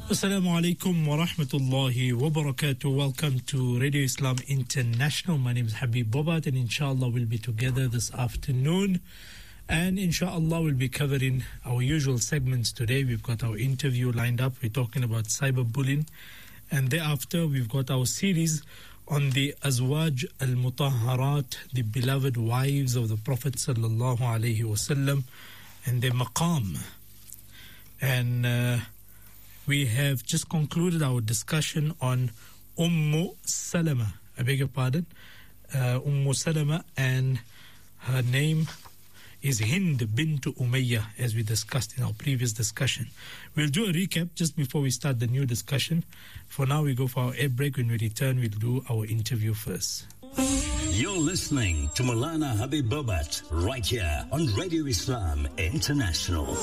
Assalamu alaikum wa rahmatullahi wa barakatuh. Welcome to Radio Islam International. My name is Habib Bobat, and inshallah we'll be together this afternoon. And inshallah we'll be covering our usual segments today. We've got our interview lined up. We're talking about cyberbullying. And thereafter we've got our series on the Azwaj al-Mutahharat, the beloved wives of the Prophet sallallahu alaihi wasallam, and their maqam. And we have just concluded our discussion on Salama. I beg your pardon. Salama, and her name is Hind bint Umayyah, as we discussed in our previous discussion. We'll do a recap just before we start the new discussion. For now, we go for our air break. When we return, we'll do our interview first. You're listening to Maulana Habib Bobat right here on Radio Islam International.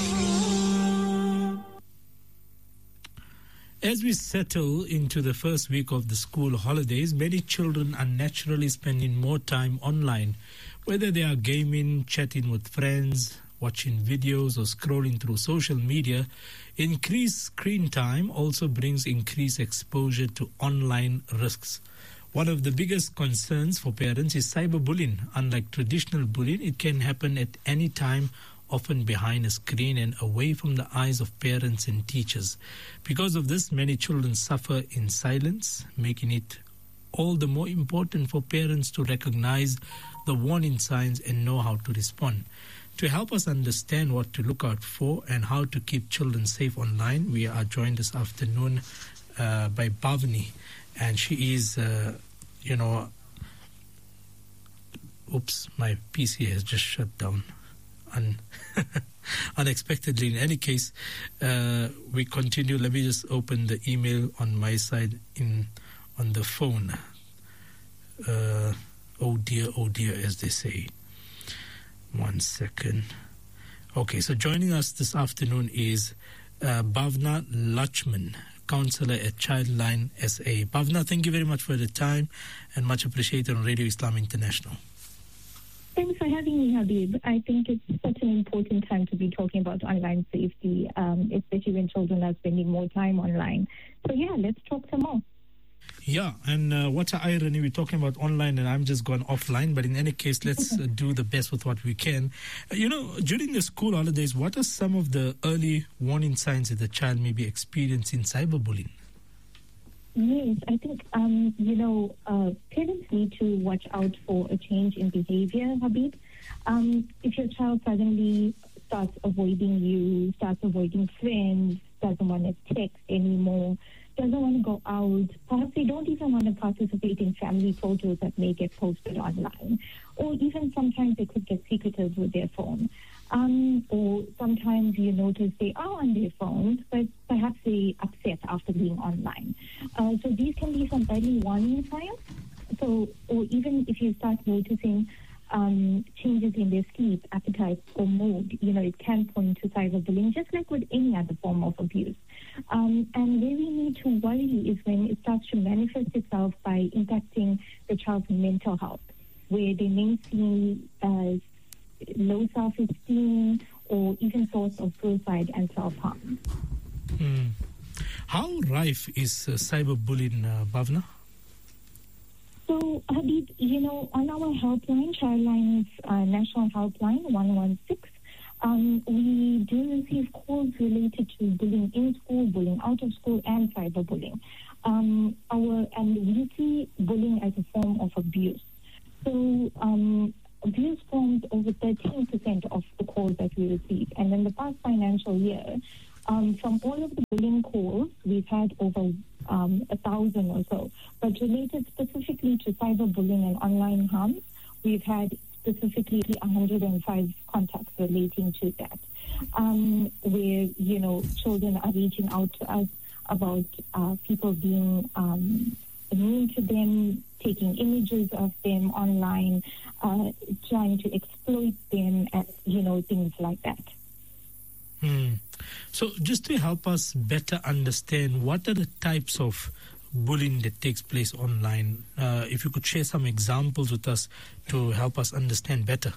As we settle into the first week of the school holidays, many children are naturally spending more time online, whether they are gaming, chatting with friends, watching videos, or scrolling through social media. Increased screen time also brings increased exposure to online risks. One of the biggest concerns for parents is cyberbullying. Unlike traditional bullying, it can happen at any time, often behind a screen and away from the eyes of parents and teachers. Because of this, many children suffer in silence, making it all the more important for parents to recognize the warning signs and know how to respond. To help us understand what to look out for and how to keep children safe online, we are joined this afternoon by Bhavni, and she is, oops, my PC has just shut down. Unexpectedly. In any case, we continue. Let me just open the email on my side on the phone. Oh dear, as they say. 1 second. Okay, so joining us this afternoon is Bhavna Lachman, counselor at Childline SA. Bhavna, thank you very much for the time and much appreciated on Radio Islam International. Thanks for having me, Habib. I think it's such an important time to be talking about online safety, especially when children are spending more time online. So, yeah, let's talk some more. Yeah, and what an irony, we're talking about online and I'm just gone offline. But in any case, let's do the best with what we can. During the school holidays, what are some of the early warning signs that the child may be experiencing cyberbullying? Yes, I think, parents need to watch out for a change in behavior, Habib. If your child suddenly starts avoiding you, starts avoiding friends, doesn't want to text anymore, doesn't want to go out, perhaps they don't even want to participate in family photos that may get posted online, or even sometimes they could get secretive with their phone. Or sometimes you notice they are on their phones, but perhaps they're upset after being online. So these can be some early warning signs. So, or even if you start noticing changes in their sleep, appetite, or mood, it can point to cyberbullying, just like with any other form of abuse. And where we need to worry is when it starts to manifest itself by impacting the child's mental health, where they may see low self-esteem or even thoughts of suicide and self-harm. How rife is cyberbullying, Bhavna? So, Habib, on our helpline, Childline's national helpline, 116, we do receive calls related to bullying in school, bullying out of school, and cyberbullying. And we see bullying as a form of abuse. So, abuse forms over 13% of the calls that we receive. And in the past financial year, from all of the bullying calls, we've had over 1,000 or so. But related specifically to cyberbullying and online harm, we've had specifically 105 contacts relating to that, where, children are reaching out to us about people being mean to them, taking images of them online, trying to exploit them, and, things like that. So just to help us better understand, what are the types of bullying that takes place online? If you could share some examples with us to help us understand better.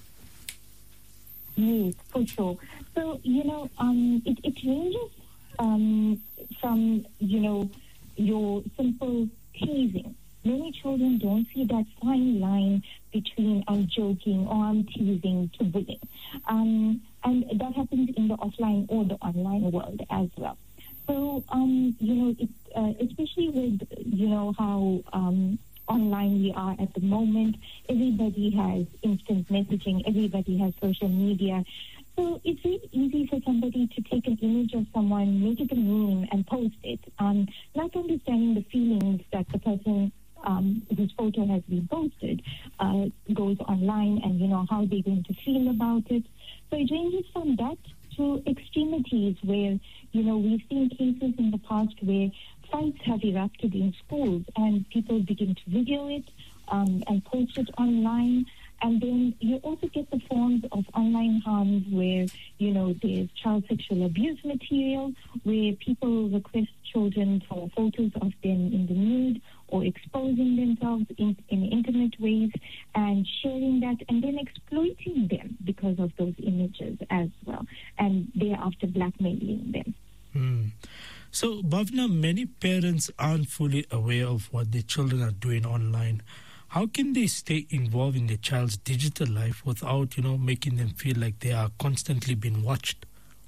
Yes, for sure. So, it ranges from from, your simple teasing. Many children don't see that fine line between I'm joking or I'm teasing to bullying. And that happens in the offline or the online world as well. So, especially with, how online we are at the moment, everybody has instant messaging, everybody has social media. So it's really easy for somebody to take an image of someone, make it a meme, and post it, not understanding the feelings that the person whose photo has been posted goes online and, how they're going to feel about it. So it ranges from that to extremities where, we've seen cases in the past where fights have erupted in schools and people begin to video it and post it online. And then you also get the forms of online harms where, there's child sexual abuse material, where people request children for photos of them in the nude or exposing themselves in intimate ways and sharing that and then exploiting them because of those images as well, and thereafter blackmailing them. So, Bhavna, many parents aren't fully aware of what their children are doing online. How can they stay involved in their child's digital life without, making them feel like they are constantly being watched?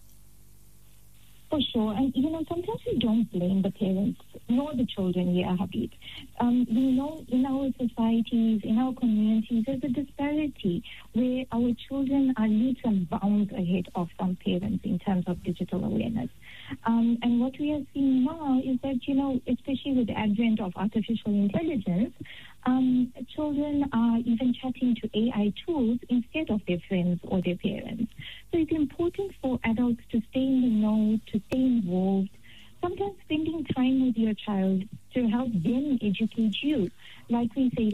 For sure. And, sometimes we don't blame the parents nor the children here, Habib. We know in our societies, in our communities, there's a disparity where our children are leaps and bounds ahead of some parents in terms of digital awareness. And what we are seeing now is that, especially with the advent of artificial intelligence, children are even chatting to AI tools instead of their friends or their parents. So it's important for adults to stay in the know, to stay involved, sometimes spending time with your child to help them educate you. Like we say,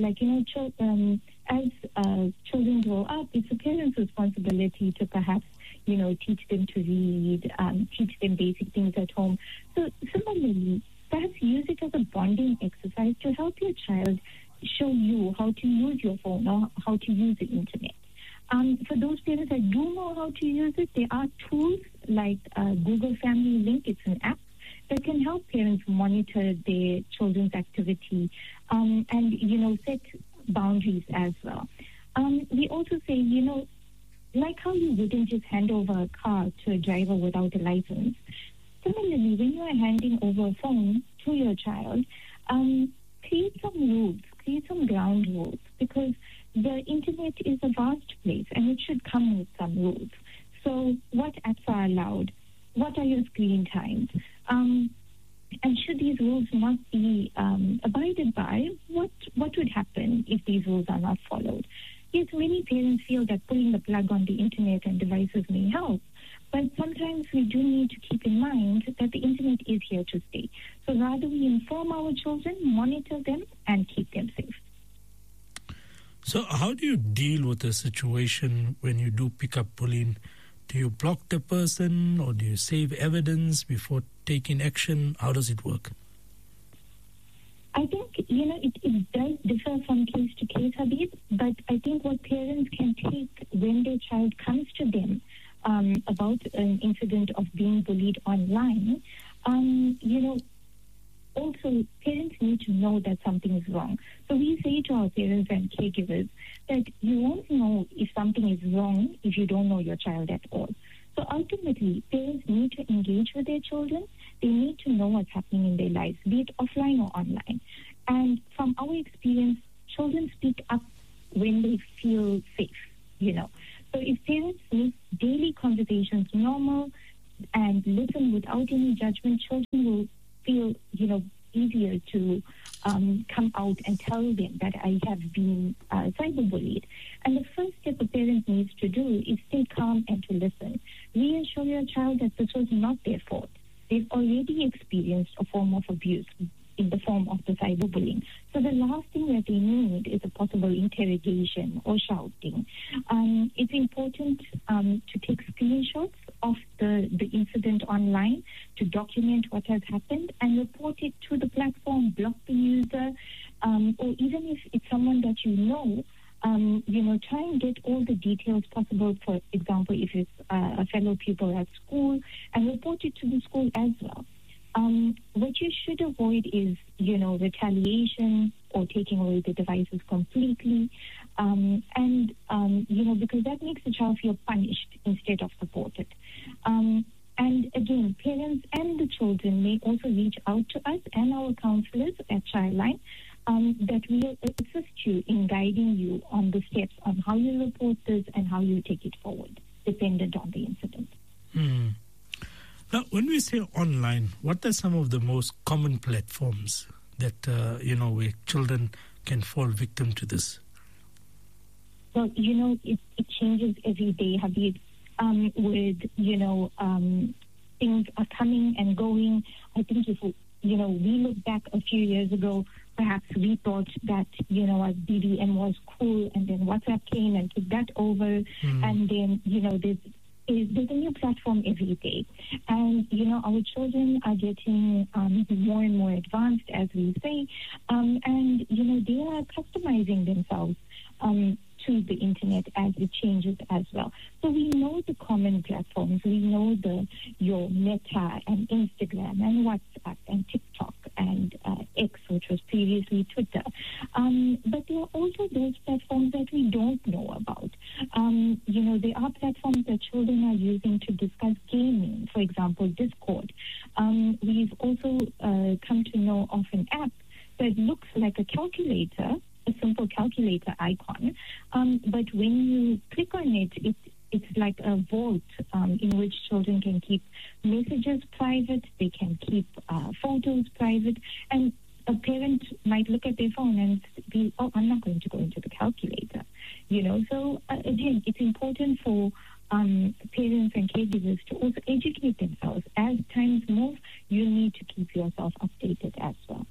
as children grow up, it's a parent's responsibility to perhaps, teach them to read, teach them basic things at home. So similarly, perhaps use it as a bonding exercise to help your child show you how to use your phone or how to use the internet. For those parents that do know how to use it, there are tools like Google Family Link. It's an app that can help parents monitor their children's activity and, set boundaries as well. We also say, like how you wouldn't just hand over a car to a driver without a license, similarly, when you are handing over a phone to your child, create some rules, create some ground rules, because the internet is a vast place and it should come with some rules. So what apps are allowed? What are your screen times? And should these rules not be abided by, what would happen if these rules are not followed? Yes, many parents feel that pulling the plug on the internet and devices may help, but sometimes we do need to keep in mind that the internet is here to stay. So rather we inform our children, monitor them, and keep them safe. So how do you deal with a situation when you do pick up bullying? Do you block the person or do you save evidence before taking action? How does it work? I think, it does differ from case to case, Habib, but I think what parents can take when their child comes to them about an incident of being bullied online, also parents need to know that something is wrong. So we say to our parents and caregivers that you won't know if something is wrong if you don't know your child at all. So ultimately, parents need to engage with their children. They need to know what's happening in their lives, be it offline or online. And from our experience, children speak up when they feel safe, So if parents make daily conversations normal and listen without any judgment, children will feel, easier to come out and tell them that I have been cyberbullied. And the first step a parent needs to do is stay calm and to listen. Reassure your child that this was not their fault. They've already experienced a form of abuse in the form of the cyberbullying. So the last thing that they need is a possible interrogation or shouting. It's important to take screenshots of the incident online to document what has happened and report it to the platform, block the user, or even if it's someone that you know, try and get all the details possible. For example, if it's a fellow pupil at school, and report it to the school as well. What you should avoid is, retaliation or taking away the devices completely. Because that makes the child feel punished instead of supported. And again, parents and the children may also reach out to us and our counselors at Childline that will assist you in guiding you on the steps on how you report this and how you take it forward, dependent on the incident. Now, when we say online, what are some of the most common platforms that, where children can fall victim to this? Well, it changes every day, Habib. Things are coming and going. I think if we look back a few years ago, perhaps we thought that, as BBM was cool, and then WhatsApp came and took that over, and then, there's a new platform every day. And, our children are getting more and more advanced, as we say, and, they are customizing themselves to the internet as it changes as well. So we know the common platforms. We know your Meta and Instagram and WhatsApp and TikTok and X, which was previously Twitter. But there are also those platforms that we don't know about. There are platforms that children are using to discuss gaming, for example, Discord. We've also come to know of an app that looks like a calculator, a simple calculator icon, but when you click on it, it's like a vault in which children can keep messages private, they can keep photos private, and a parent might look at their phone and be, I'm not going to go into the calculator, So again, it's important for parents and caregivers to also educate themselves. As times move, you need to keep yourself updated as well.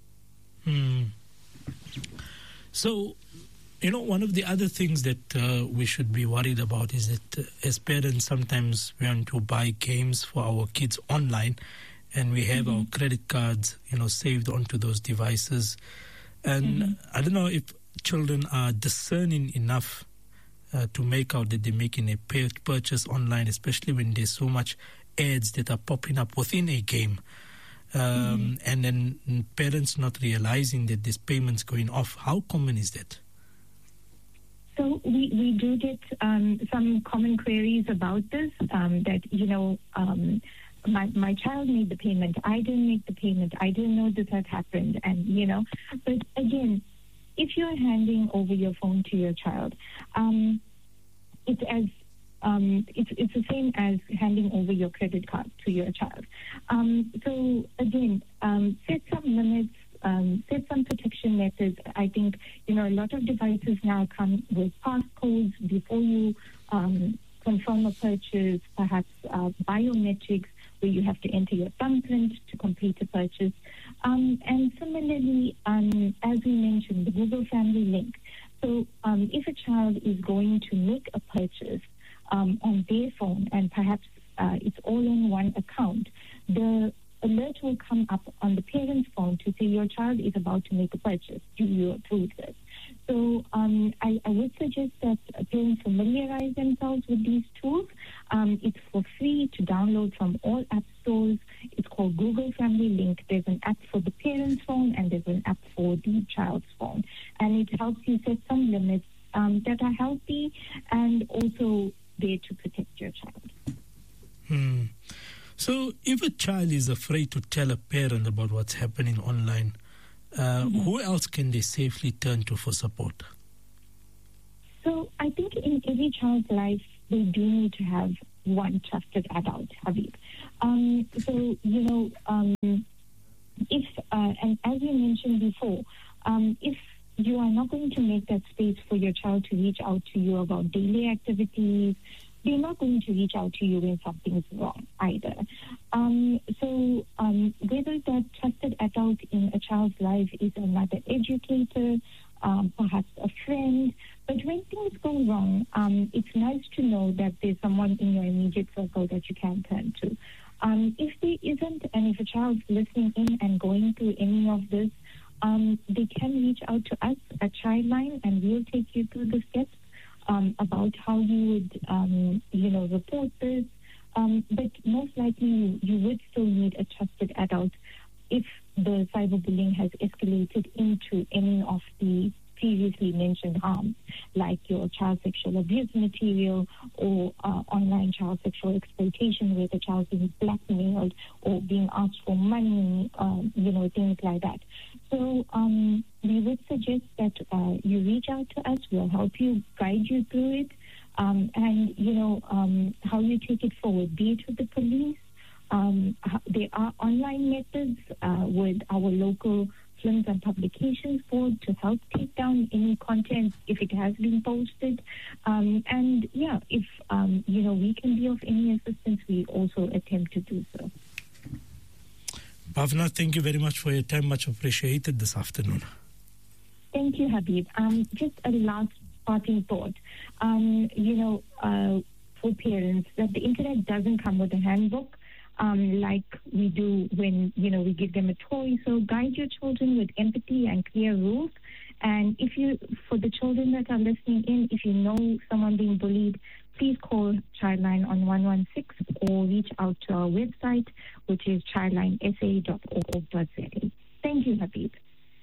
So, one of the other things that we should be worried about is that as parents, sometimes we want to buy games for our kids online, and we have our credit cards, saved onto those devices. And I don't know if children are discerning enough to make out that they're making a purchase online, especially when there's so much ads that are popping up within a game. And then parents not realizing that this payment's going off. How common is that? So we do get some common queries about this, that, my child made the payment, I didn't make the payment, I didn't know this had happened, and, but again, if you're handing over your phone to your child, it's the same as handing over your credit card to your child. So again, set some limits, set some protection methods. I think, a lot of devices now come with passcodes before you confirm a purchase, perhaps biometrics, where you have to enter your thumbprint to complete a purchase. And similarly, as we mentioned, the Google Family Link. So if a child is going to make a purchase on their phone, and perhaps it's all in one account, the alert will come up on the parent's phone to say your child is about to make a purchase. Do you approve this? So I would suggest that parents familiarize themselves with these tools. It's for free to download from all app stores. It's called Google Family Link. There's an app for the parent's phone and there's an app for the child's phone. And it helps you set some limits that are healthy and also there to protect your child. So if a child is afraid to tell a parent about what's happening online, who else can they safely turn to for support? So I think in every child's life, they do need to have one trusted adult, Habib. If, and as you mentioned before, if you are not going to make that space for your child to reach out to you about daily activities, they're not going to reach out to you when something's wrong either. Whether that trusted adult in a child's life is another educator, perhaps a friend, but when things go wrong, it's nice to know that there's someone in your immediate circle that you can turn to. If there isn't, and if a child's listening in and going through any of this, they can reach out to us at Childline, and we'll take you through the steps about how you would, report this. But most likely you would still need a trusted adult children harm, like your child sexual abuse material or online child sexual exploitation where the child is blackmailed or being asked for money, things like that. So we would suggest that you reach out to us. We'll help you, guide you through it, and how you take it forward, be it with the police. There are online methods with our local Films and Publications Board to help take down any content if it has been posted. If we can be of any assistance, we also attempt to do so. Bhavna, thank you very much for your time. Much appreciated this afternoon. Thank you, Habib. Just a last parting thought. For parents, that the internet doesn't come with a handbook. Like we do when, we give them a toy. So guide your children with empathy and clear rules. And for the children that are listening in, if you know someone being bullied, please call Childline on 116 or reach out to our website, which is childlinesa.org.za. Thank you, Habib.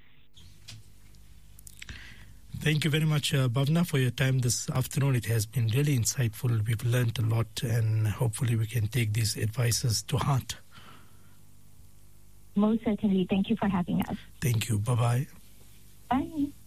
Thank you very much, Bhavna, for your time this afternoon. It has been really insightful. We've learned a lot, and hopefully we can take these advices to heart. Most certainly. Thank you for having us. Thank you. Bye-bye. Bye.